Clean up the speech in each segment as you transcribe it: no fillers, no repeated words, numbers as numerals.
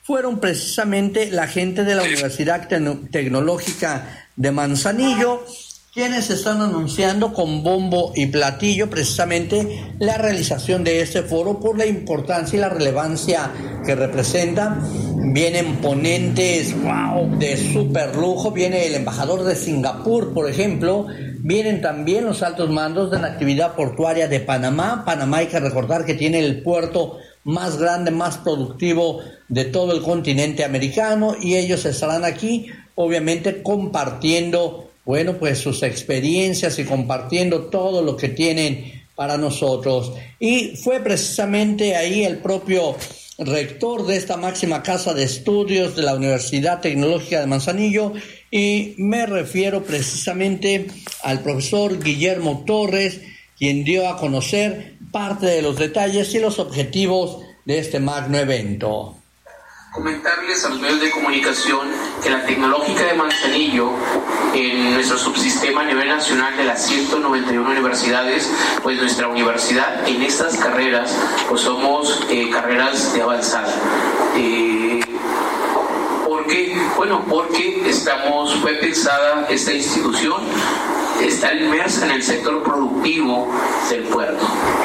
fueron precisamente la gente de la Universidad Tecnológica de Manzanillo, quienes están anunciando con bombo y platillo precisamente la realización de este foro por la importancia y la relevancia que representa. Vienen ponentes, de súper lujo, viene el embajador de Singapur, por ejemplo, vienen también los altos mandos de la actividad portuaria de Panamá. Panamá, hay que recordar que tiene el puerto más grande, más productivo de todo el continente americano, y ellos estarán aquí, obviamente, compartiendo pues sus experiencias y compartiendo todo lo que tienen para nosotros. Y fue precisamente ahí el propio rector de esta máxima casa de estudios de la Universidad Tecnológica de Manzanillo, y me refiero precisamente al profesor Guillermo Torres, quien dio a conocer parte de los detalles y los objetivos de este magno evento. Comentarles a los medios de comunicación que la Tecnológica de Manzanillo, en nuestro subsistema a nivel nacional de las 191 universidades, pues nuestra universidad en estas carreras, pues somos carreras de avanzada. ¿Por qué? Bueno, porque fue pensada esta institución, está inmersa en el sector productivo del puerto,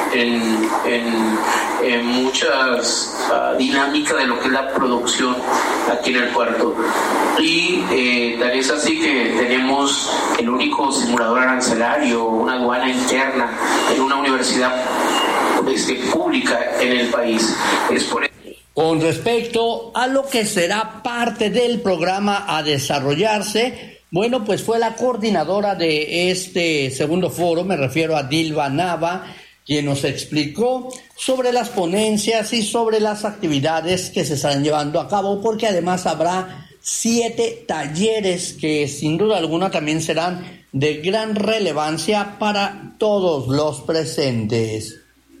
en muchas dinámicas de lo que es la producción aquí en el puerto. Y tal es así que tenemos el único simulador arancelario, una aduana interna en una universidad pública en el país. Es por Con respecto a lo que será parte del programa a desarrollarse, bueno, pues fue la coordinadora de este segundo foro, me refiero a Dilba Nava, quien nos explicó sobre las ponencias y sobre las actividades que se estarán llevando a cabo, porque además habrá 7 talleres que sin duda alguna también serán de gran relevancia para todos los presentes.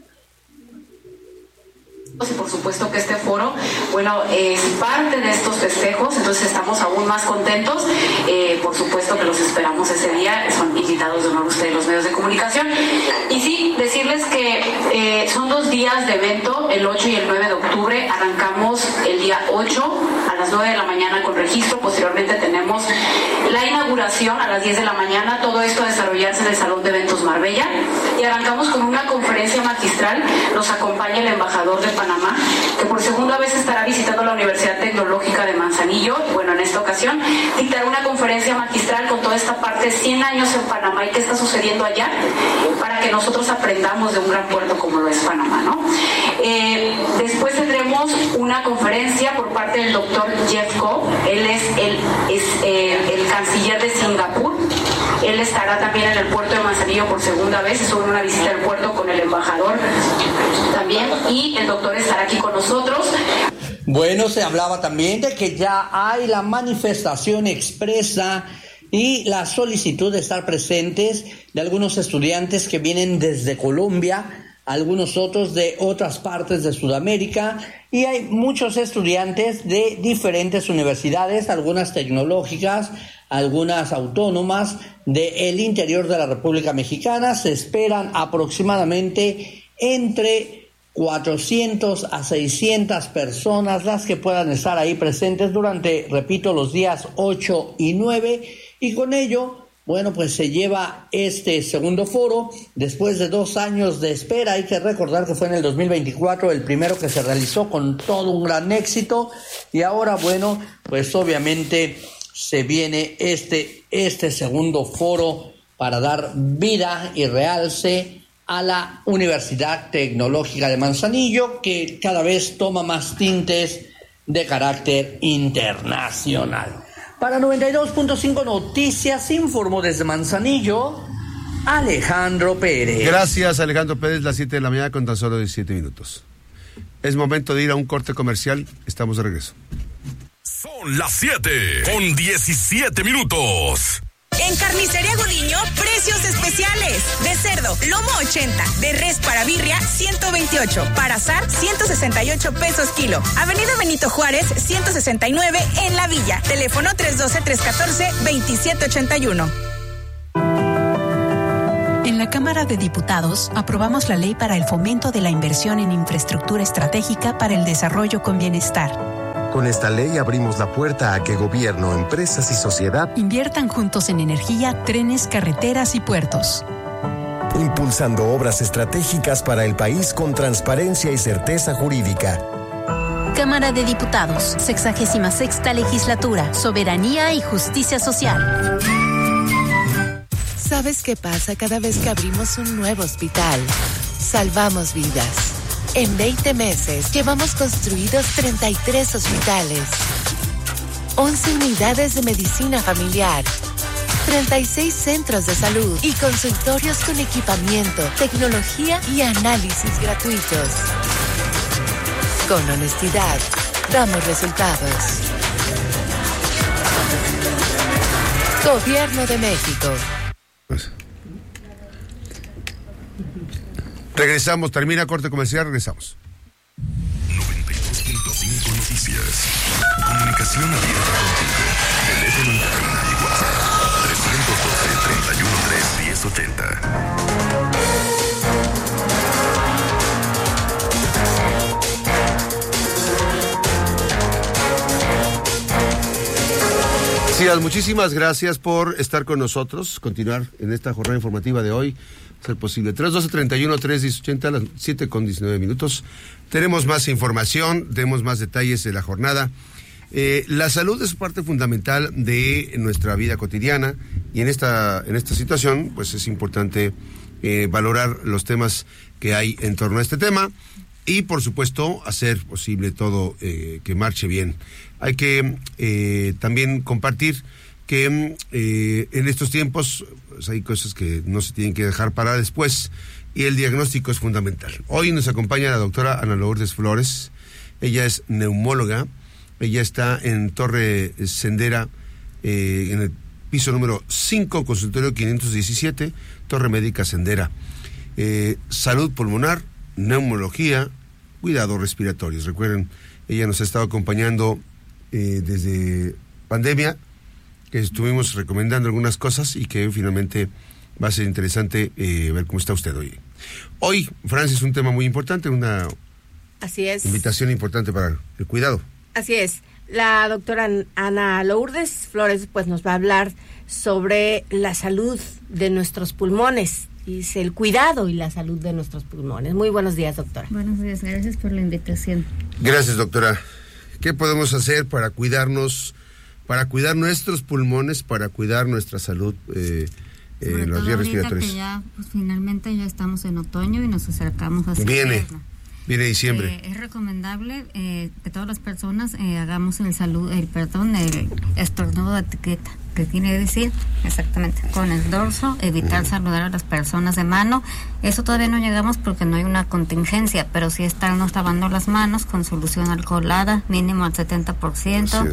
Y por supuesto que este foro, bueno, es parte de estos festejos, entonces estamos aún más contentos. Por supuesto que los esperamos ese día, son invitados de honor ustedes, los medios de comunicación. Y sí, decirles que son 2 días de evento, el 8 y el 9 de octubre. Arrancamos el día 8 a las 9 de la mañana con registro, posteriormente tenemos la inauguración a las 10 de la mañana, todo esto a desarrollarse en el Salón de Eventos Marbella, y arrancamos con una conferencia magistral. Nos acompaña el embajador de Panamá, que por segunda vez estará visitando la Universidad Tecnológica de Manzanillo. Bueno, en esta ocasión dictará una conferencia magistral con toda esta parte de 100 años en Panamá y qué está sucediendo allá, para que nosotros aprendamos de un gran puerto como lo es Panamá, ¿no? Después tendremos una conferencia por parte del doctor Jeff Koh. Él es el canciller de Singapur. Él estará también en el puerto de Manzanillo por segunda vez, estuvo en una visita al puerto con el embajador también, y el doctor estará aquí con nosotros. Bueno, se hablaba también de que ya hay la manifestación expresa y la solicitud de estar presentes de algunos estudiantes que vienen desde Colombia, algunos otros de otras partes de Sudamérica, y hay muchos estudiantes de diferentes universidades, algunas tecnológicas, algunas autónomas del interior de la República Mexicana. Se esperan aproximadamente entre 400 a 600 personas las que puedan estar ahí presentes durante, repito, los días 8 y 9, y con ello, bueno, pues se lleva este segundo foro después de 2 años de espera. Hay que recordar que fue en el 2024 el primero que se realizó con todo un gran éxito, y ahora, bueno, pues obviamente se viene este segundo foro para dar vida y realce a la Universidad Tecnológica de Manzanillo, que cada vez toma más tintes de carácter internacional. Para 92.5 Noticias, informó desde Manzanillo Alejandro Pérez. Gracias, Alejandro Pérez. Las 7 de la mañana con tan solo 17 minutos. Es momento de ir a un corte comercial. Estamos de regreso. Son las 7 con 17 minutos. En Carnicería Godiño, precios especiales. De cerdo, lomo 80. De res para birria, 128. Para asar, 168 pesos kilo. Avenida Benito Juárez, 169 en La Villa. Teléfono 312-314-2781. En la Cámara de Diputados aprobamos la ley para el fomento de la inversión en infraestructura estratégica para el desarrollo con bienestar. Con esta ley abrimos la puerta a que gobierno, empresas y sociedad inviertan juntos en energía, trenes, carreteras y puertos. Impulsando obras estratégicas para el país con transparencia y certeza jurídica. Cámara de Diputados, 66ª Legislatura, Soberanía y Justicia Social. ¿Sabes qué pasa cada vez que abrimos un nuevo hospital? Salvamos vidas. En 20 meses llevamos construidos 33 hospitales, 11 unidades de medicina familiar, 36 centros de salud y consultorios con equipamiento, tecnología y análisis gratuitos. Con honestidad, damos resultados. Gobierno de México. Regresamos, termina corte comercial, regresamos. 92.5 Noticias. Comunicación abierta contigo. Teléfono en cabina y WhatsApp. 312-313-1080. Muchísimas gracias por estar con nosotros, continuar en esta jornada informativa de hoy, ser posible. 312-31-31080, a las 7:19. Tenemos más información, tenemos más detalles de la jornada. La salud es parte fundamental de nuestra vida cotidiana y en esta situación pues es importante valorar los temas que hay en torno a este tema y por supuesto hacer posible todo que marche bien. Hay que también compartir que en estos tiempos pues, hay cosas que no se tienen que dejar para después y el diagnóstico es fundamental. Hoy nos acompaña la doctora Ana Lourdes Flores. Ella es neumóloga. Ella está en Torre Sendera, en el piso número 5, consultorio 517, Torre Médica Sendera. Salud pulmonar, neumología, cuidados respiratorios. Recuerden, ella nos ha estado acompañando desde pandemia, que estuvimos recomendando algunas cosas y que finalmente va a ser interesante ver cómo está usted hoy. Hoy, Francis, un tema muy importante, una Así es. invitación importante para el cuidado. Así es. La doctora Ana Lourdes Flores pues nos va a hablar sobre la salud de nuestros pulmones, y el cuidado y la salud de nuestros pulmones. Muy buenos días, doctora. Buenos días, gracias por la invitación. Gracias, doctora. ¿Qué podemos hacer para cuidarnos, para cuidar nuestros pulmones, para cuidar nuestra salud en los días respiratorios? Que ya, pues, finalmente ya estamos en otoño y nos acercamos hacia invierno. Viene diciembre. Es recomendable que todas las personas hagamos el estornudo de etiqueta, que quiere decir exactamente con el dorso, evitar saludar a las personas de mano. Eso todavía no llegamos porque no hay una contingencia, pero sí estarnos lavando las manos con solución alcoholada, mínimo al 70%. Así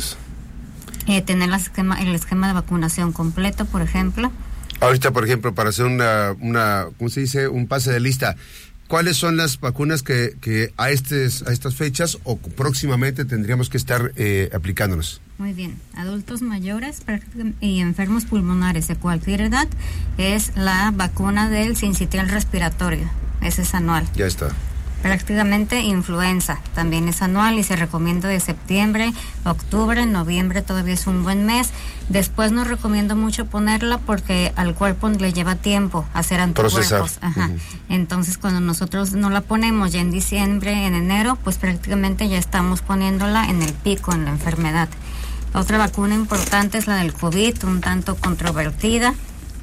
es. Tener el esquema de vacunación completo, por ejemplo. Ahorita, por ejemplo, para hacer una ¿cómo se dice? Un pase de lista. ¿Cuáles son las vacunas que a estas fechas o próximamente tendríamos que estar aplicándonos? Muy bien. Adultos mayores y enfermos pulmonares de cualquier edad es la vacuna del sincitial respiratorio. Ese es anual. Ya está. Prácticamente influenza, también es anual y se recomienda de septiembre, octubre, noviembre, todavía es un buen mes. Después no recomiendo mucho ponerla porque al cuerpo le lleva tiempo hacer anticuerpos. Ajá. Uh-huh. Entonces cuando nosotros no la ponemos ya en diciembre, en enero, pues prácticamente ya estamos poniéndola en el pico, en la enfermedad. Otra vacuna importante es la del COVID, un tanto controvertida,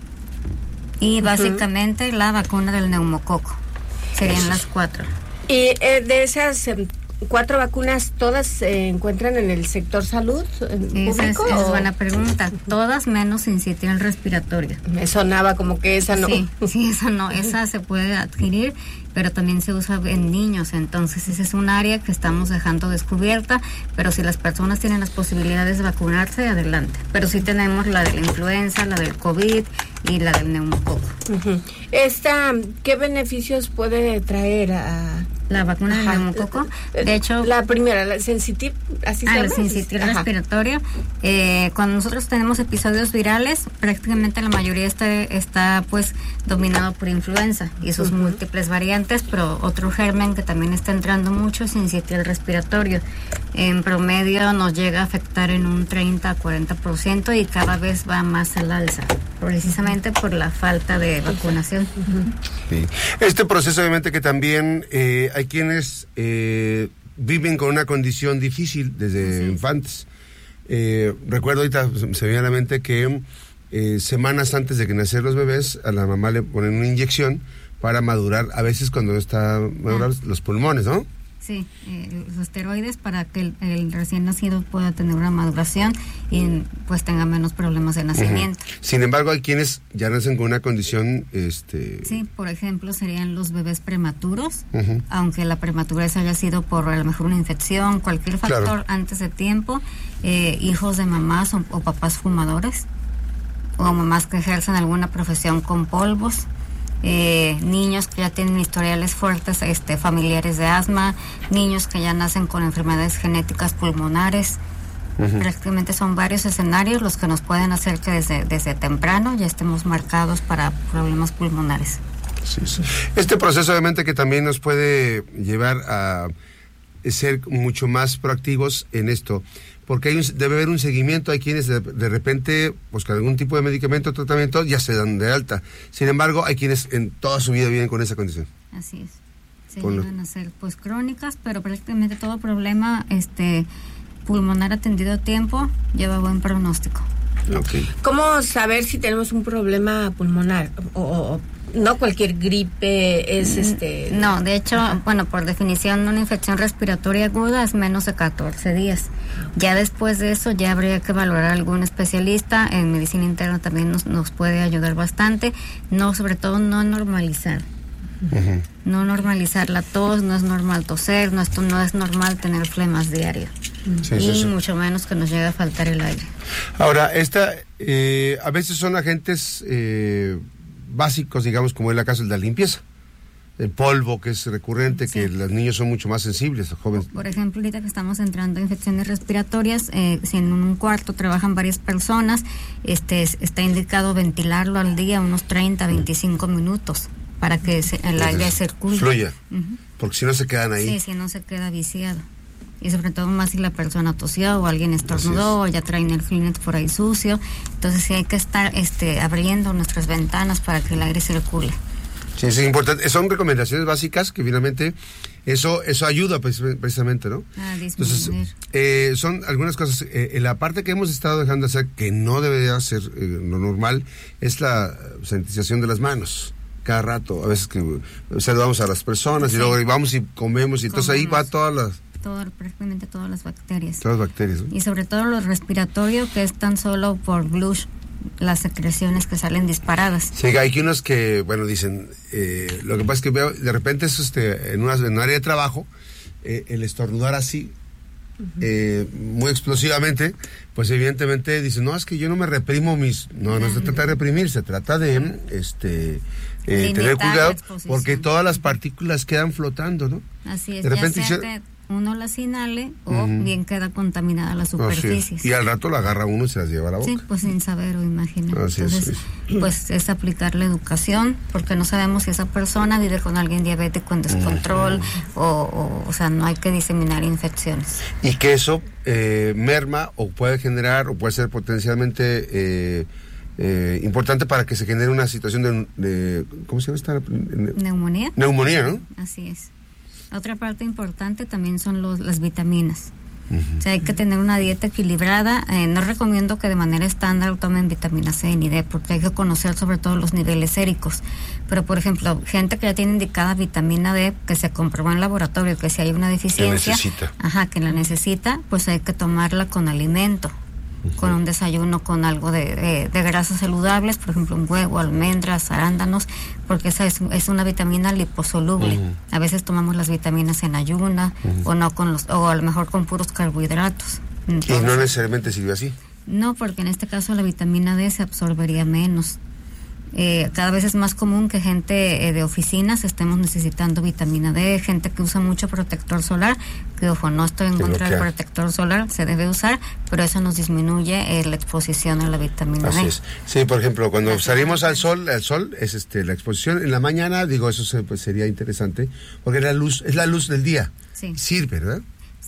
y básicamente la vacuna del neumococo. Serían las 4. Y de esas 4 vacunas, ¿todas se encuentran en el sector salud público? Esa es buena pregunta. Todas menos sincitial respiratorio. Me sonaba como que esa no. Sí, esa no. Esa se puede adquirir, pero también se usa en niños. Entonces, ese es un área que estamos dejando descubierta. Pero si las personas tienen las posibilidades de vacunarse, adelante. Pero sí tenemos la de la influenza, la del COVID y la del neumococo. Uh-huh. ¿Qué beneficios puede traer a la vacuna del neumococo? De hecho, la primera, la sensitive, así se llama. El sincitial respiratorio. Cuando nosotros tenemos episodios virales, prácticamente la mayoría está pues dominado por influenza y sus múltiples variantes, pero otro germen que también está entrando mucho es sincitial respiratorio. En promedio nos llega a afectar en un 30 a 40% y cada vez va más al alza, precisamente por la falta de vacunación. Sí. Este proceso, obviamente, que también hay quienes viven con una condición difícil desde infantes. Recuerdo ahorita, se me viene a la mente que semanas antes de que nacer los bebés, a la mamá le ponen una inyección para madurar, a veces cuando está madurar los pulmones, ¿no? Sí, los esteroides para que el recién nacido pueda tener una maduración y pues tenga menos problemas de nacimiento. Sin embargo, hay quienes ya nacen con una condición... Sí, por ejemplo, serían los bebés prematuros, aunque la prematurez haya sido por a lo mejor una infección, cualquier factor antes de tiempo, hijos de mamás o papás fumadores, o mamás que ejercen alguna profesión con polvos, niños que ya tienen historiales fuertes familiares de asma, niños que ya nacen con enfermedades genéticas pulmonares. Prácticamente son varios escenarios los que nos pueden hacer que desde temprano ya estemos marcados para problemas pulmonares. Sí. Este proceso obviamente que también nos puede llevar a ser mucho más proactivos en esto, porque debe haber un seguimiento. Hay quienes de repente buscan algún tipo de medicamento o tratamiento, ya se dan de alta. Sin embargo, hay quienes en toda su vida viven con esa condición. Así es. Se llegan a ser pues crónicas, pero prácticamente todo problema pulmonar atendido a tiempo lleva buen pronóstico. Okay. ¿Cómo saber si tenemos un problema pulmonar? O no cualquier gripe es No, de hecho, bueno, por definición una infección respiratoria aguda es menos de 14 días. Ya después de eso ya habría que valorar a algún especialista. En medicina interna también nos puede ayudar bastante. Sobre todo no normalizar. No normalizar la tos, no es normal toser, no es normal tener flemas diarias. Y mucho menos que nos llegue a faltar el aire. Ahora, a veces son agentes básicos, digamos, como es el caso de la limpieza. El polvo, que es recurrente, que los niños son mucho más sensibles, los jóvenes. Por ejemplo, ahorita que estamos entrando a infecciones respiratorias, si en un cuarto trabajan varias personas, está indicado ventilarlo al día unos 30, 25 minutos para que el aire circule. Fluya, porque si no se quedan ahí. Sí, si no se queda viciado. Y sobre todo más si la persona tosió o alguien estornudó o ya traen el Kleenex por ahí sucio. Entonces sí hay que estar abriendo nuestras ventanas para que el aire circule. Sí, es importante. Son recomendaciones básicas que finalmente eso ayuda precisamente, ¿no? Entonces, son algunas cosas. La parte que hemos estado dejando de hacer, que no debería ser lo normal, es la sanitización de las manos. Cada rato, a veces que saludamos a las personas y luego vamos y comemos y entonces ahí va prácticamente todas las bacterias. Todas las bacterias, ¿no? Y sobre todo lo respiratorio, que es tan solo por blush, las secreciones que salen disparadas. Sí, hay unos que, dicen, lo que pasa es que veo, de repente es en un área de trabajo, el estornudar así, muy explosivamente, pues evidentemente dicen, no, es que yo no me reprimo no se trata de reprimir, se trata de, tener cuidado, porque todas las partículas quedan flotando, ¿no? Así es, de repente uno las inhale o bien queda contaminada la superficie. Y al rato la agarra uno y se las lleva a la boca. Sí, pues sin saber o imaginar. Entonces, pues es aplicar la educación, porque no sabemos si esa persona vive con alguien diabético en descontrol o sea, no hay que diseminar infecciones. Y que eso merma o puede generar o puede ser potencialmente importante para que se genere una situación de ¿cómo se llama esta? Neumonía. Neumonía, ¿no? Así es. Otra parte importante también son las vitaminas. O sea, hay que tener una dieta equilibrada. No recomiendo que de manera estándar tomen vitamina C ni D, porque hay que conocer sobre todo los niveles séricos. Pero, por ejemplo, gente que ya tiene indicada vitamina D, que se comprobó en laboratorio que si hay una deficiencia, que la necesita, pues hay que tomarla con alimento. Con un desayuno con algo de grasas saludables, por ejemplo un huevo, almendras, arándanos, porque esa es una vitamina liposoluble. A veces tomamos las vitaminas en ayuna o no o a lo mejor con puros carbohidratos. Entonces, ¿y no necesariamente sirve así? No, porque en este caso la vitamina D se absorbería menos. Cada vez es más común que gente de oficinas estemos necesitando vitamina D, gente que usa mucho protector solar, que ojo, no estoy en contra del protector solar, se debe usar, pero eso nos disminuye la exposición a la vitamina D. Es. Sí, por ejemplo, cuando salimos al sol es la exposición en la mañana, eso sería interesante, porque es la luz del día. Sí. Sirve, ¿verdad?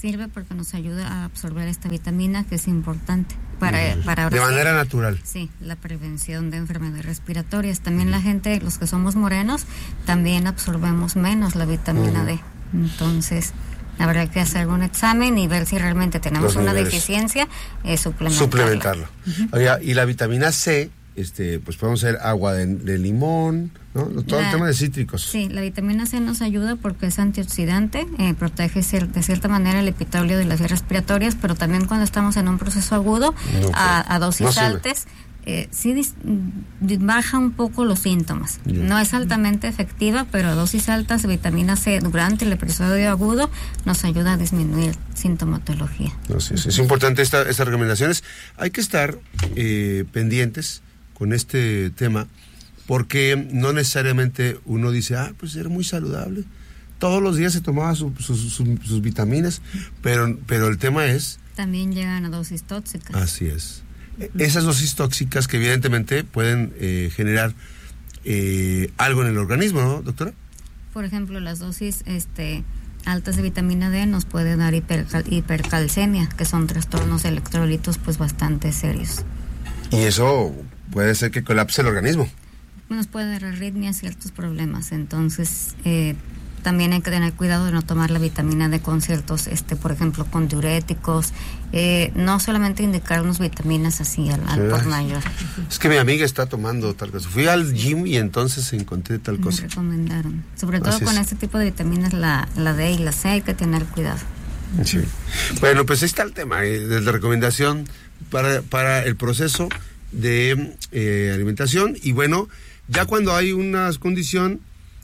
Sirve porque nos ayuda a absorber esta vitamina que es importante para de manera natural. Sí, la prevención de enfermedades respiratorias. También la gente, los que somos morenos, también absorbemos menos la vitamina D. Entonces, habrá que hacer un examen y ver si realmente tenemos una deficiencia, suplementarlo. Oiga, y la vitamina C, pues podemos hacer agua de limón, ¿no? Todo el tema de cítricos. Sí, la vitamina C nos ayuda porque es antioxidante, protege de cierta manera el epitelio de las vías respiratorias, pero también cuando estamos en un proceso agudo, a dosis altas, sí baja un poco los síntomas. No es altamente efectiva, pero a dosis altas de vitamina C durante el episodio agudo nos ayuda a disminuir sintomatología. Sí, es importante estas recomendaciones. Hay que estar pendientes con este tema, porque no necesariamente uno dice, pues era muy saludable, todos los días se tomaba sus vitaminas, pero el tema es... También llegan a dosis tóxicas. Así es. Esas dosis tóxicas que evidentemente pueden generar algo en el organismo, ¿no, doctora? Por ejemplo, las dosis altas de vitamina D nos pueden dar hipercalcemia, que son trastornos de electrolitos pues bastante serios. Y eso puede ser que colapse el organismo. Nos puede dar arritmias, ciertos problemas. Entonces, también hay que tener cuidado de no tomar la vitamina D con ciertos, por ejemplo, con diuréticos. No solamente indicarnos vitaminas así al por mayor. Es que mi amiga está tomando tal cosa. Fui al gym y entonces encontré tal cosa. Me recomendaron. Sobre todo con este tipo de vitaminas, la D y la C, hay que tener cuidado. Sí. Bueno, pues ahí está el tema de la recomendación para el proceso de alimentación. Y bueno, ya cuando hay una condición,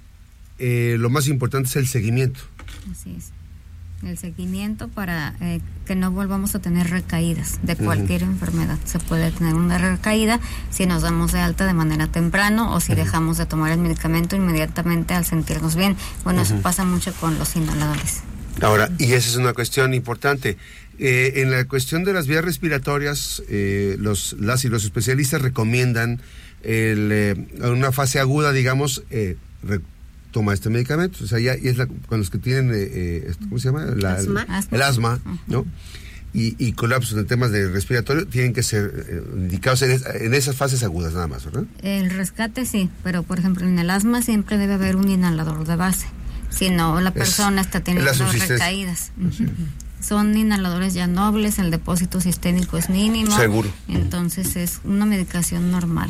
lo más importante es el seguimiento. Así es. El seguimiento para que no volvamos a tener recaídas de cualquier enfermedad. Se puede tener una recaída si nos damos de alta de manera temprano o si dejamos de tomar el medicamento inmediatamente al sentirnos bien. Bueno, eso pasa mucho con los inhaladores. Ahora, y esa es una cuestión importante. En la cuestión de las vías respiratorias, los especialistas recomiendan en una fase aguda, digamos, toma este medicamento. O sea, ya es con los que tienen, ¿cómo se llama? El asma, ¿no? Y colapsos en temas de respiratorio tienen que ser indicados en esas fases agudas nada más, ¿verdad? El rescate sí, pero por ejemplo en el asma siempre debe haber un inhalador de base. Si no, la persona está teniendo recaídas. Son inhaladores ya nobles, el depósito sistémico es mínimo. Seguro. Entonces es una medicación normal.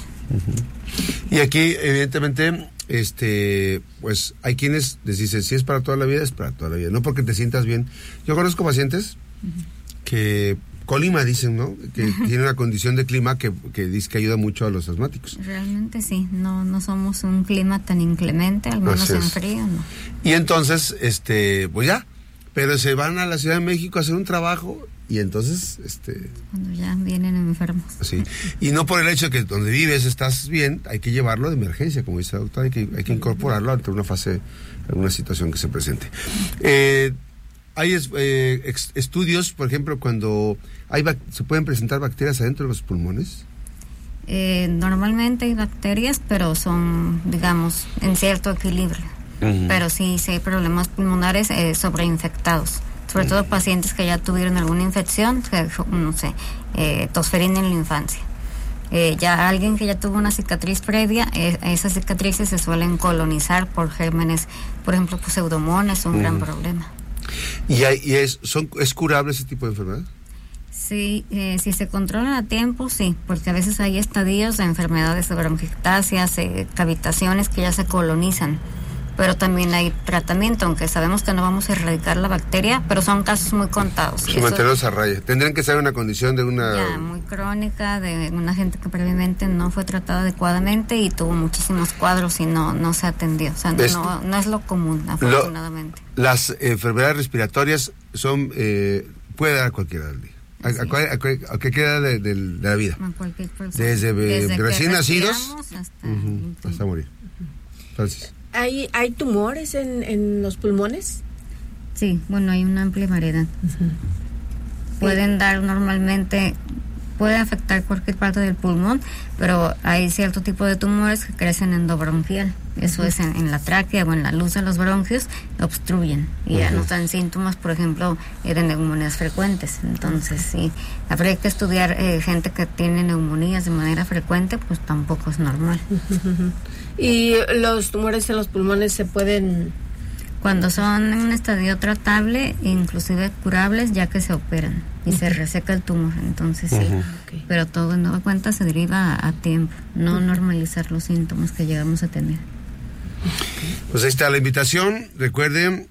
Y aquí, evidentemente, pues hay quienes les dicen, si es para toda la vida, es para toda la vida. No porque te sientas bien. Yo conozco pacientes que Colima dicen, ¿no? Que tiene una condición de clima que dice que ayuda mucho a los asmáticos. Realmente sí, no somos un clima tan inclemente, al menos en frío, ¿no? Y entonces, pues ya, pero se van a la Ciudad de México a hacer un trabajo y entonces, cuando ya vienen enfermos. Sí, y no por el hecho de que donde vives estás bien, hay que llevarlo de emergencia, como dice la doctora, hay que incorporarlo ante una fase, alguna situación que se presente. Hay estudios, por ejemplo, cuando se pueden presentar bacterias adentro de los pulmones. Normalmente hay bacterias, pero son, digamos, en cierto equilibrio. Pero sí hay problemas pulmonares sobreinfectados. Sobre todo pacientes que ya tuvieron alguna infección, no sé, tosferina en la infancia. Ya alguien que ya tuvo una cicatriz previa, esas cicatrices se suelen colonizar por gérmenes, por ejemplo, pues pseudomonas, es un gran problema. ¿Y es curable ese tipo de enfermedad? Sí, si se controlan a tiempo, sí, porque a veces hay estadios de enfermedades de bronquiectasias, cavitaciones que ya se colonizan. Pero también hay tratamiento, aunque sabemos que no vamos a erradicar la bacteria, pero son casos muy contados. Sí, mantenerlos a raya. Tendrían que ser una condición de una... Ya, muy crónica, de una gente que previamente no fue tratada adecuadamente y tuvo muchísimos cuadros y no se atendió. O sea, no es lo común, afortunadamente. Las enfermedades respiratorias son... puede dar a cualquiera del día. A cualquier edad de la vida. A cualquier persona. Desde recién nacidos hasta morir. Entonces... ¿Hay tumores en los pulmones? Sí, bueno, hay una amplia variedad. Pueden dar normalmente, puede afectar cualquier parte del pulmón, pero hay cierto tipo de tumores que crecen endobronquial. Eso es en la tráquea o en la luz de los bronquios, obstruyen y ya nos dan síntomas, por ejemplo, de neumonías frecuentes. Entonces, sí, habría que estudiar gente que tiene neumonías de manera frecuente, pues tampoco es normal. ¿Y los tumores en los pulmones se pueden...? Cuando son en un estadio tratable, inclusive curables, ya que se operan y se reseca el tumor, entonces sí. Pero todo en nueva cuenta se deriva a tiempo, no normalizar los síntomas que llegamos a tener. Pues ahí está la invitación. Recuerden,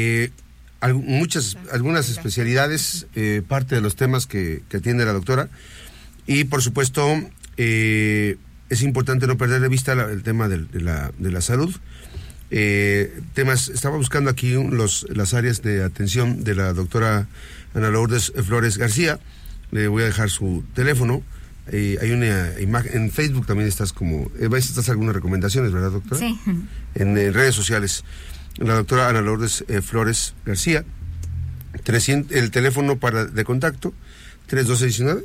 algunas especialidades, parte de los temas que atiende la doctora. Y por supuesto, es importante no perder de vista el tema de la salud. Estaba buscando aquí las áreas de atención de la doctora Ana Lourdes Flores García. Le voy a dejar su teléfono. Hay una imagen en Facebook, también estás algunas recomendaciones, ¿verdad, doctora? Sí. En redes sociales. La doctora Ana Lourdes Flores García. El teléfono de contacto 3219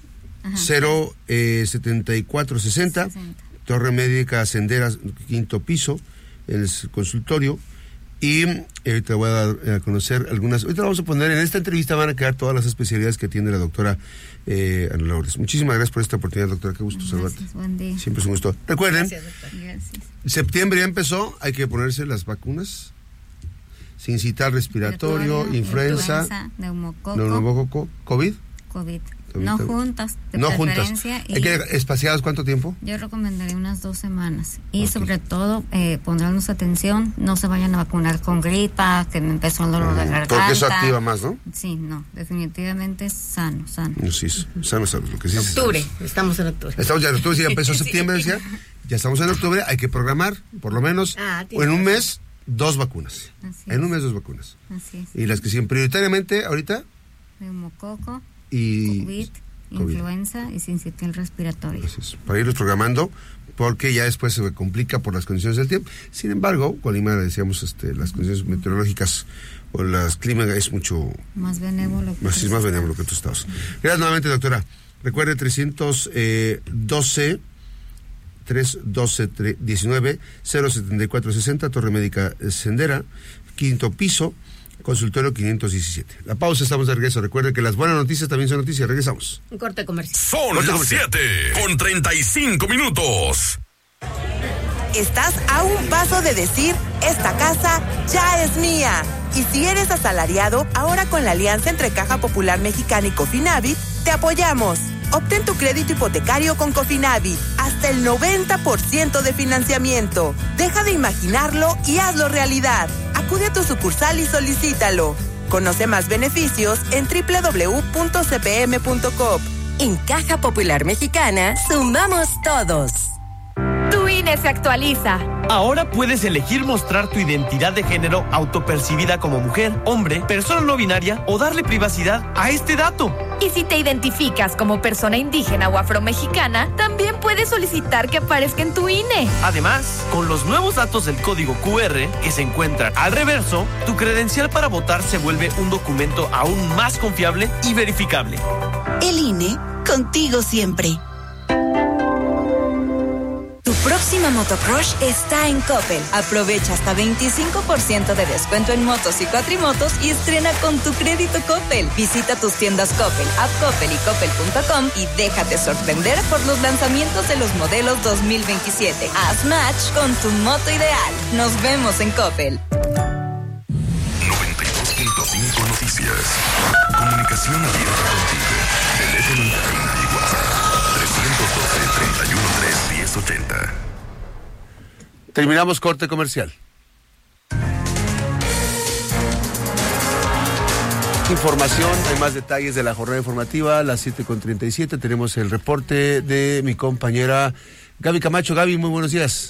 07460, Torre Médica Sendera, 5º piso, en el consultorio. Y te voy a dar a conocer algunas. Ahorita vamos a poner, en esta entrevista van a quedar todas las especialidades que atiende la doctora Ana Lourdes. Muchísimas gracias por esta oportunidad, doctora. Qué gusto saludarte. Buen día. Siempre es un gusto. Recuerden, Gracias. Septiembre ya empezó, hay que ponerse las vacunas. Sincitial respiratorio, influenza, neumococo, COVID. No juntas, no juntas. ¿Hay que espaciadas cuánto tiempo? Yo recomendaría unas 2 semanas. Y sobre todo, pondrnos atención, no se vayan a vacunar con gripa, que me empezó el dolor de garganta. Porque eso activa más, ¿no? Sí, no, definitivamente es sano. Sí, sano, lo que sí. Octubre, estamos en octubre. Estamos ya en octubre, ya empezó septiembre, ya estamos en octubre, hay que programar, por lo menos, en un mes, 2 vacunas. En un mes 2 vacunas. Así es. Y las que siempre, prioritariamente, ahorita... Neumococo, y COVID, influenza y sincitial respiratorio. Para irlos programando, porque ya después se complica por las condiciones del tiempo. Sin embargo, con Lima decíamos, las condiciones meteorológicas o las climas es mucho más benévolo que otros estados. Gracias nuevamente, doctora. Recuerde 312 19 07460, Torre Médica Sendera, 5º piso, consultorio 517. La pausa, estamos de regreso. Recuerden que las buenas noticias también son noticias. Regresamos. Un corte comercial. Son las 7:35. Estás a un paso de decir, esta casa ya es mía. Y si eres asalariado, ahora con la alianza entre Caja Popular Mexicana y Cofinavit, te apoyamos. Obtén tu crédito hipotecario con Cofinavit, hasta el 90% de financiamiento. Deja de imaginarlo y hazlo realidad. Acude a tu sucursal y solicítalo. Conoce más beneficios en www.cpm.com. En Caja Popular Mexicana, sumamos todos. Tu INE se actualiza. Ahora puedes elegir mostrar tu identidad de género autopercibida como mujer, hombre, persona no binaria o darle privacidad a este dato. Y si te identificas como persona indígena o afromexicana, también puedes solicitar que aparezca en tu INE. Además, con los nuevos datos del código QR que se encuentran al reverso, tu credencial para votar se vuelve un documento aún más confiable y verificable. El INE, contigo siempre. Tu próxima motocrush está en Coppel. Aprovecha hasta 25% de descuento en motos y cuatrimotos y estrena con tu crédito Coppel. Visita tus tiendas Coppel, app Coppel y coppel.com y déjate sorprender por los lanzamientos de los modelos 2027. Haz match con tu moto ideal. Nos vemos en Coppel. 92.5 Noticias. Comunicación abierta contigo. Teléfono en cabina y WhatsApp. 312-313-1080. Terminamos corte comercial. Información, hay más detalles de la jornada informativa, a las 7:37 tenemos el reporte de mi compañera Gaby Camacho. Gaby, muy buenos días.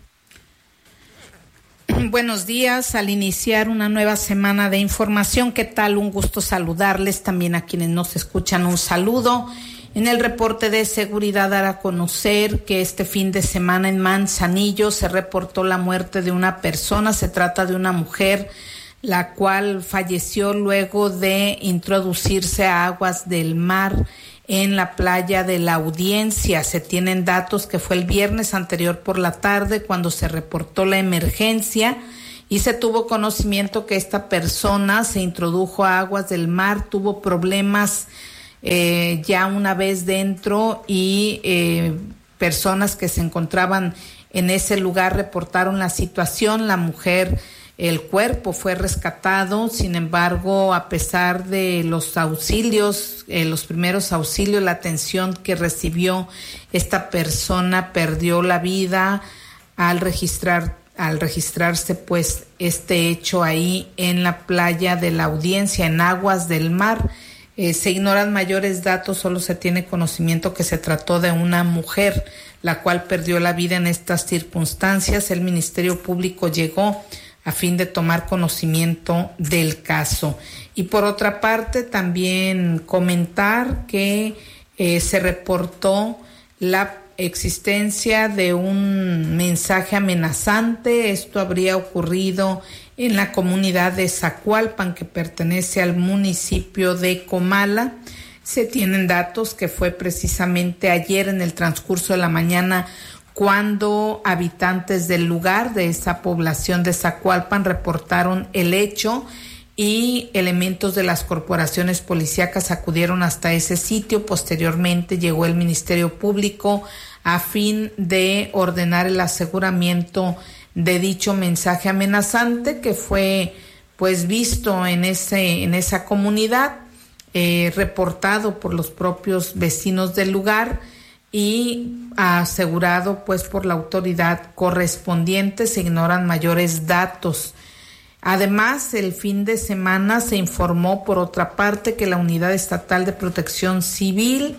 Buenos días, al iniciar una nueva semana de información, ¿qué tal? Un gusto saludarles, también a quienes nos escuchan un saludo. En el reporte de seguridad dar a conocer que este fin de semana en Manzanillo se reportó la muerte de una persona. Se trata de una mujer la cual falleció luego de introducirse a aguas del mar en la playa de La Audiencia. Se tienen datos que fue el viernes anterior por la tarde cuando se reportó la emergencia y se tuvo conocimiento que esta persona se introdujo a aguas del mar, tuvo problemas ya una vez dentro y personas que se encontraban en ese lugar reportaron la situación. La mujer, el cuerpo fue rescatado, sin embargo, a pesar de los auxilios, los primeros auxilios, la atención que recibió esta persona, perdió la vida al registrarse pues este hecho ahí en la playa de La Audiencia, en aguas del mar. Se ignoran mayores datos, solo se tiene conocimiento que se trató de una mujer, la cual perdió la vida en estas circunstancias. El Ministerio Público llegó a fin de tomar conocimiento del caso. Y por otra parte, también comentar que se reportó la existencia de un mensaje amenazante. Esto habría ocurrido en la comunidad de Zacualpan, que pertenece al municipio de Comala. Se tienen datos que fue precisamente ayer en el transcurso de la mañana cuando habitantes del lugar de esa población de Zacualpan reportaron el hecho y elementos de las corporaciones policíacas acudieron hasta ese sitio. Posteriormente llegó el Ministerio Público a fin de ordenar el aseguramiento de dicho mensaje amenazante que fue pues visto en esa comunidad, reportado por los propios vecinos del lugar y asegurado pues por la autoridad correspondiente. Se ignoran mayores datos. Además, el fin de semana se informó por otra parte que la Unidad Estatal de Protección Civil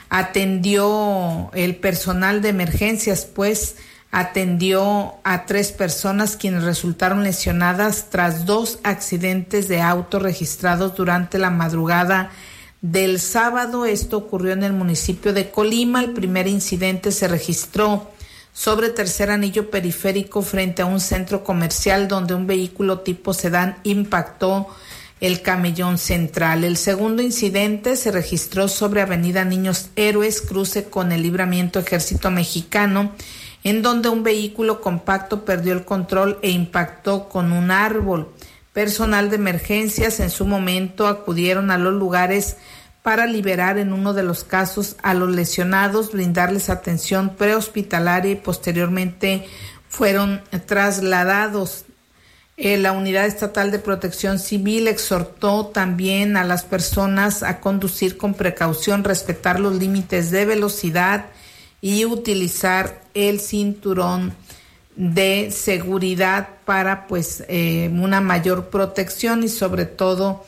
atendió, el personal de emergencias pues atendió a 3 personas quienes resultaron lesionadas tras 2 accidentes de auto registrados durante la madrugada del sábado. Esto ocurrió en el municipio de Colima. El primer incidente se registró sobre Tercer Anillo Periférico frente a un centro comercial donde un vehículo tipo sedán impactó el camellón central. El segundo incidente se registró sobre Avenida Niños Héroes, cruce con el Libramiento Ejército Mexicano, en donde un vehículo compacto perdió el control e impactó con un árbol. Personal de emergencias en su momento acudieron a los lugares para liberar en uno de los casos a los lesionados, brindarles atención prehospitalaria y posteriormente fueron trasladados. La Unidad Estatal de Protección Civil exhortó también a las personas a conducir con precaución, respetar los límites de velocidad y utilizar el cinturón de seguridad para pues una mayor protección y sobre todo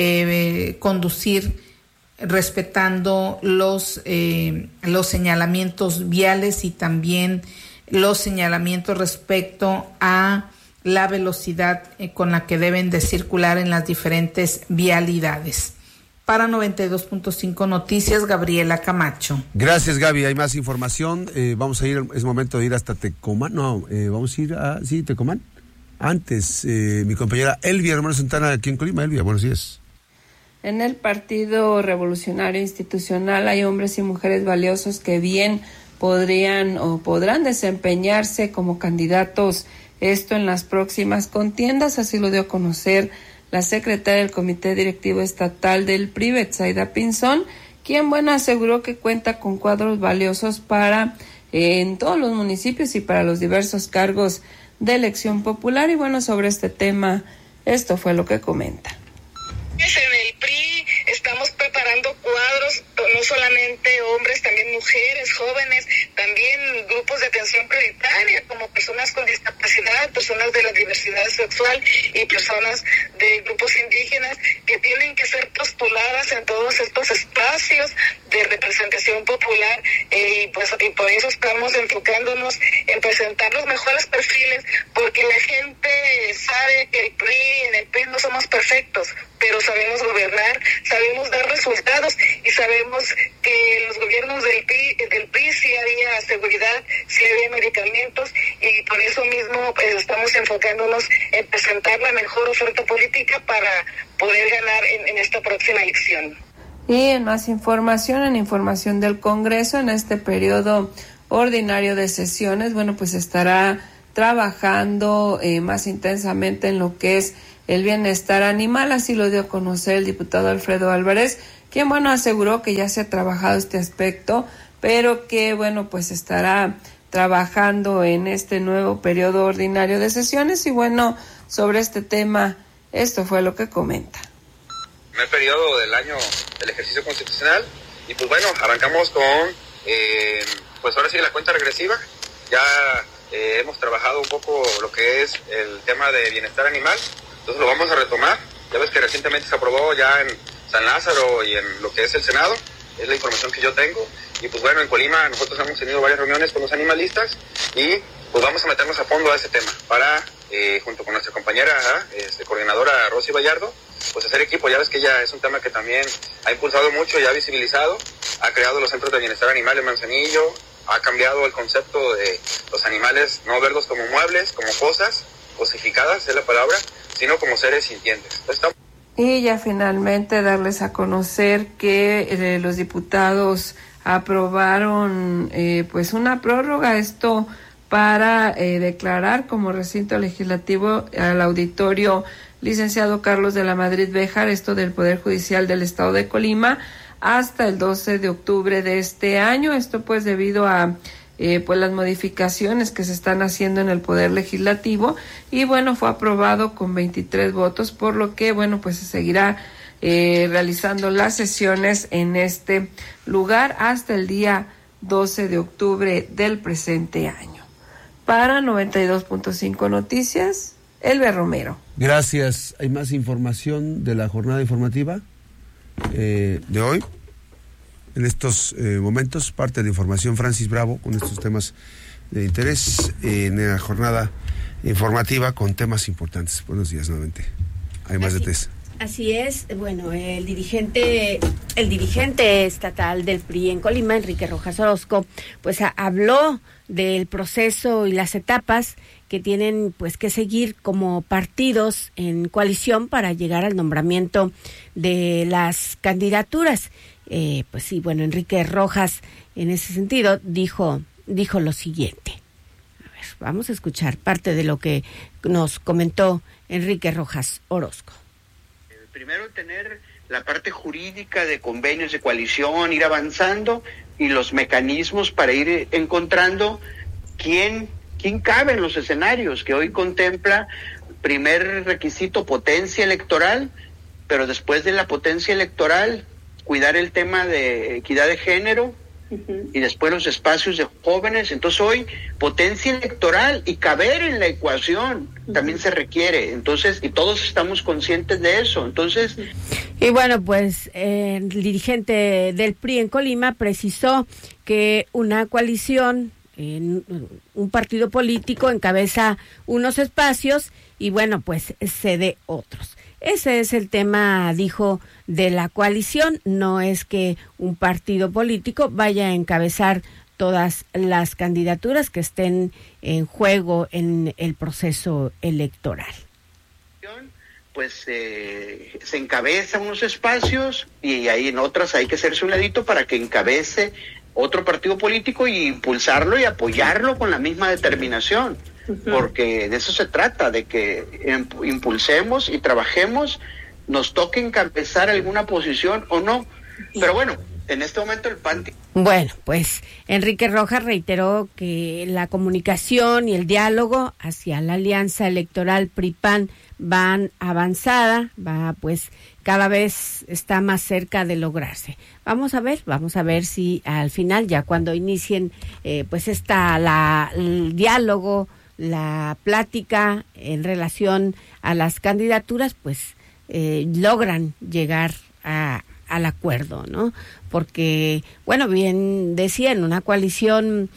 conducir respetando los señalamientos viales y también los señalamientos respecto a la velocidad con la que deben de circular en las diferentes vialidades. Para 92.5 Noticias, Gabriela Camacho. Gracias, Gaby. Hay más información. Vamos a ir, es momento de ir hasta Tecomán. No, vamos a ir a, sí, Tecomán. Antes, mi compañera Elvia Hermano Santana, aquí en Colima. Elvia, buenos días. En el Partido Revolucionario Institucional hay hombres y mujeres valiosos que bien podrían o podrán desempeñarse como candidatos, esto en las próximas contiendas. Así lo dio a conocer la secretaria del Comité Directivo Estatal del PRI, Betsaida Pinzón, quien, aseguró que cuenta con cuadros valiosos para en todos los municipios y para los diversos cargos de elección popular. Y sobre este tema, esto fue lo que comenta. En el PRI estamos preparando cuadros, no solamente hombres, también mujeres, jóvenes, también grupos de atención prioritaria, como personas con discapacidad, personas de la diversidad sexual y personas de grupos indígenas que tienen que ser postuladas en todos estos espacios de representación popular y por eso estamos enfocándonos en presentar los mejores perfiles, porque la gente sabe que en el PRI no somos perfectos, pero sabemos gobernar, sabemos dar resultados y sabemos que los gobiernos del PRI sí había seguridad, sí había medicamentos y por eso mismo estamos enfocándonos en presentar la mejor oferta política para poder ganar en esta próxima elección. Y en más información, en información del Congreso, en este periodo ordinario de sesiones, bueno, pues estará trabajando más intensamente en lo que es el bienestar animal, así lo dio a conocer el diputado Alfredo Álvarez, quien, bueno, aseguró que ya se ha trabajado este aspecto, pero que, bueno, pues estará trabajando en este nuevo periodo ordinario de sesiones. Y bueno, sobre este tema, esto fue lo que comenta. Primer periodo del año del ejercicio constitucional, y pues bueno, arrancamos con, pues ahora sí la cuenta regresiva. Ya hemos trabajado un poco lo que es el tema de bienestar animal, entonces lo vamos a retomar. Ya ves que recientemente se aprobó ya en San Lázaro y en lo que es el Senado, es la información que yo tengo. Y pues bueno, en Colima nosotros hemos tenido varias reuniones con los animalistas y pues vamos a meternos a fondo a ese tema para, junto con nuestra compañera coordinadora Rosy Vallardo, pues hacer equipo. Ya ves que ella es un tema que también ha impulsado mucho y ha visibilizado, ha creado los centros de bienestar animal en Manzanillo, ha cambiado el concepto de los animales no verlos como muebles, como cosas cosificadas, es la palabra, sino como seres sintientes. Y ya finalmente darles a conocer que los diputados aprobaron pues una prórroga, esto para declarar como recinto legislativo al auditorio licenciado Carlos de la Madrid Béjar, esto del Poder Judicial del Estado de Colima, hasta el 12 de octubre de este año. Esto pues debido a pues las modificaciones que se están haciendo en el Poder Legislativo, y bueno, fue aprobado con 23 votos, por lo que bueno, pues se seguirá realizando las sesiones en este lugar hasta el día 12 de octubre del presente año. Para 92.5 Noticias, Elber Romero. Gracias. ¿Hay más información de la jornada informativa de hoy? En estos momentos, parte de información, Francis Bravo, con estos temas de interés en la jornada informativa con temas importantes. Buenos días nuevamente. Hay más detalles. Así es. Bueno, el dirigente estatal del PRI en Colima, Enrique Rojas Orozco, pues habló del proceso y las etapas que tienen pues que seguir como partidos en coalición para llegar al nombramiento de las candidaturas. Pues sí, bueno, Enrique Rojas en ese sentido dijo lo siguiente. A ver, vamos a escuchar parte de lo que nos comentó Enrique Rojas Orozco. Primero tener la parte jurídica de convenios de coalición, ir avanzando, y los mecanismos para ir encontrando quién cabe en los escenarios, que hoy contempla primer requisito potencia electoral, pero después de la potencia electoral cuidar el tema de equidad de género, y después los espacios de jóvenes. Entonces hoy potencia electoral y caber en la ecuación también se requiere, entonces, y todos estamos conscientes de eso. Entonces, y bueno, pues el dirigente del PRI en Colima precisó que una coalición, un partido político encabeza unos espacios y bueno, pues cede otros. Ese es el tema, dijo, de la coalición. No es que un partido político vaya a encabezar todas las candidaturas que estén en juego en el proceso electoral. Pues se encabeza unos espacios y ahí en otras hay que hacerse un ladito para que encabece otro partido político y impulsarlo y apoyarlo con la misma determinación. Porque de eso se trata, de que impulsemos y trabajemos, nos toque encabezar alguna posición o no. Pero bueno, en este momento el PAN... Bueno, pues Enrique Rojas reiteró que la comunicación y el diálogo hacia la alianza electoral PRI-PAN van avanzada, pues cada vez está más cerca de lograrse. Vamos a ver si al final, ya cuando inicien pues el diálogo, la plática en relación a las candidaturas, pues logran llegar al acuerdo, ¿no? Porque, bueno, bien decía, en una coalición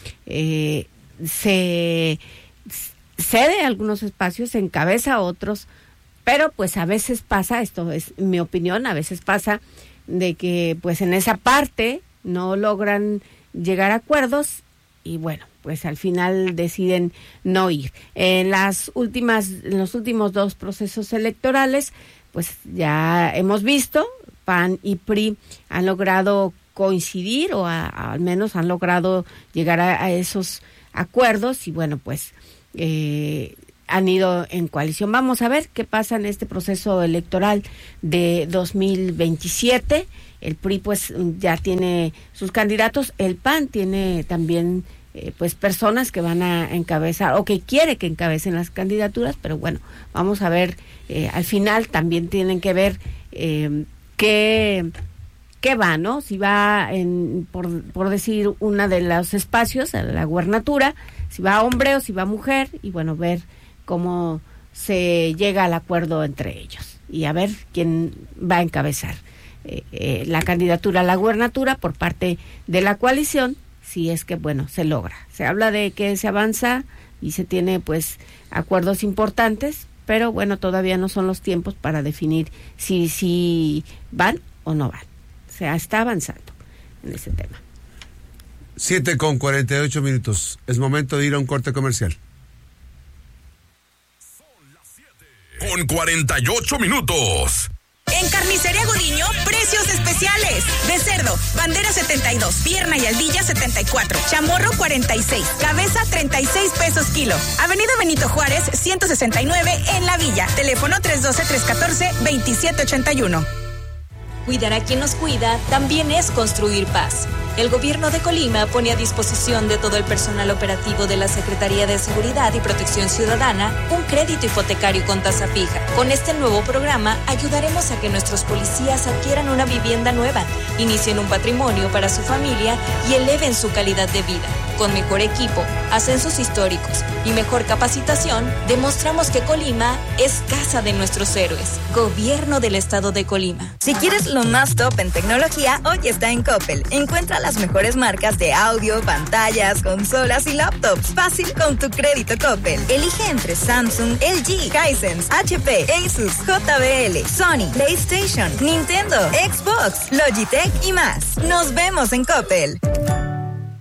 se cede algunos espacios, se encabeza otros, pero pues a veces pasa, esto es mi opinión, a veces pasa de que pues en esa parte no logran llegar a acuerdos y bueno, pues al final deciden no ir. En los últimos dos procesos electorales, pues ya hemos visto PAN y PRI han logrado coincidir o al menos han logrado llegar a esos acuerdos y bueno, pues han ido en coalición. Vamos a ver qué pasa en este proceso electoral de 2027. El PRI pues ya tiene sus candidatos, el PAN tiene también pues personas que van a encabezar o que quiere que encabecen las candidaturas, pero bueno, vamos a ver, al final también tienen que ver qué va, ¿no? Si va por decir una de los espacios, a la gubernatura, si va hombre o si va mujer, y bueno, ver cómo se llega al acuerdo entre ellos y a ver quién va a encabezar la candidatura a la gubernatura por parte de la coalición, si es que, bueno, se logra. Se habla de que se avanza y se tiene, pues, acuerdos importantes, pero, bueno, todavía no son los tiempos para definir si van o no van. O sea, está avanzando en ese tema. 7:48. Es momento de ir a un corte comercial. Con 48 minutos. En Carnicería Gudiño, precios especiales. De cerdo, bandera 72, pierna y aldilla 74, chamorro 46, cabeza 36 pesos kilo. Avenida Benito Juárez, 169 en La Villa. Teléfono 312-314-2781. Cuidar a quien nos cuida también es construir paz. El Gobierno de Colima pone a disposición de todo el personal operativo de la Secretaría de Seguridad y Protección Ciudadana un crédito hipotecario con tasa fija. Con este nuevo programa ayudaremos a que nuestros policías adquieran una vivienda nueva, inicien un patrimonio para su familia y eleven su calidad de vida. Con mejor equipo, ascensos históricos y mejor capacitación, demostramos que Colima es casa de nuestros héroes. Gobierno del Estado de Colima. Si quieres lo más top en tecnología, hoy está en Coppel. Encuentra las mejores marcas de audio, pantallas, consolas y laptops. Fácil con tu crédito Coppel. Elige entre Samsung, LG, Hisense, HP, Asus, JBL, Sony, PlayStation, Nintendo, Xbox, Logitech y más. Nos vemos en Coppel.